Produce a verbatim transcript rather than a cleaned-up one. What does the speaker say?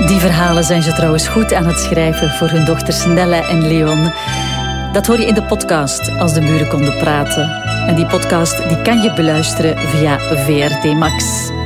Die verhalen zijn ze trouwens goed aan het schrijven voor hun dochters Nelle en Leon. Dat hoor je in de podcast Als de muren konden praten. En die podcast die kan je beluisteren via V R T Max.